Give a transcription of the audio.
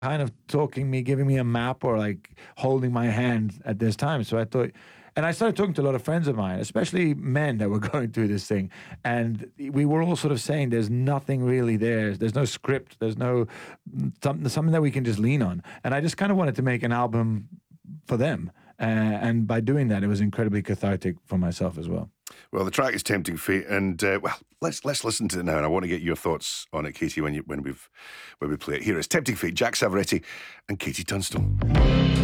kind of giving me a map or like holding my hand at this time. So I thought, and I started talking to a lot of friends of mine, especially men that were going through this thing. And we were all sort of saying there's nothing really there. There's no script. There's no something that we can just lean on. And I just kind of wanted to make an album for them. And by doing that, it was incredibly cathartic for myself as well. Well, the track is Tempting Fate, and well, let's listen to it now. And I want to get your thoughts on it, Katie, when we play it. Here it's Tempting Fate, Jack Savoretti and Katie Tunstall.